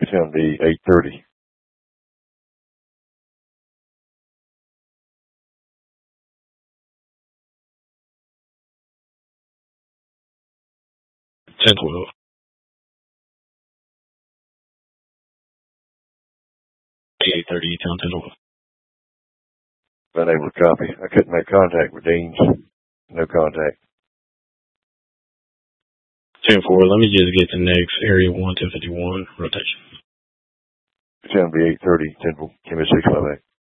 It's going to be 8:30. Ten 12. 8:30. Town 10 12. Been able to copy. I couldn't make contact with Dean's. No contact. 10 4. Let me just get the next area 1 1051 rotation. It's going to be 8:30. 10. Give me 658.